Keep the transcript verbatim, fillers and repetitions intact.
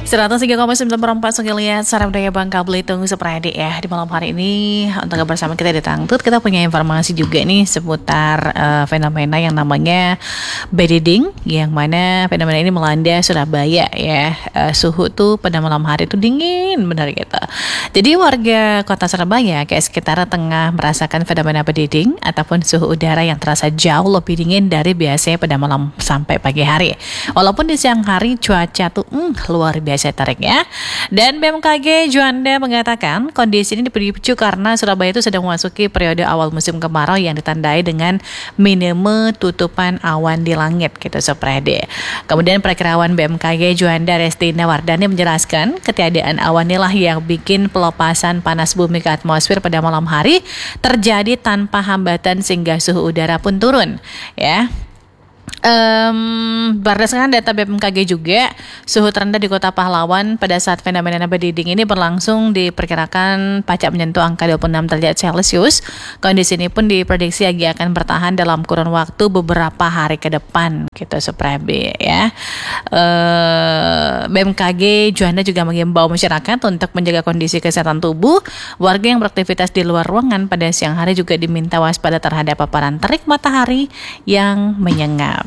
seratus tiga koma sembilan per empat Sugiliat Sarap Daya Bangka Belitung Sepredi ya. Di malam hari ini untuk bersama kita di Tangtut, kita punya informasi juga nih seputar uh, fenomena yang namanya bediding, yang mana fenomena ini melanda Surabaya ya. Uh, suhu tuh pada malam hari itu dingin benar gitu. Jadi warga kota Surabaya kayak sekitar tengah merasakan fenomena bediding ataupun suhu udara yang terasa jauh lebih dingin dari biasanya pada malam sampai pagi hari. Walaupun di siang hari cuaca tuh mm, luar biasa terik ya. Dan B M K G Juanda mengatakan kondisi ini dipicu karena Surabaya itu sedang memasuki periode awal musim kemarau yang ditandai dengan minime tutupan awan di langit gitu Seprede. Kemudian perakirawan B M K G Juanda Restina Wardani menjelaskan ketiadaan awan inilah yang bikin pelepasan panas bumi ke atmosfer pada malam hari terjadi tanpa hambatan sehingga suhu udara pun turun ya. Um, berdasarkan data B M K G juga, suhu terendah di Kota Pahlawan pada saat fenomena bediding ini berlangsung diperkirakan pacak menyentuh angka dua puluh enam derajat Celcius. Kondisi ini pun diprediksi lagi akan bertahan dalam kurun waktu beberapa hari ke depan gitu Seprebe ya. Uh, B M K G Juanda juga mengimbau masyarakat untuk menjaga kondisi kesehatan tubuh. Warga yang beraktivitas di luar ruangan pada siang hari juga diminta waspada terhadap paparan terik matahari yang menyengat.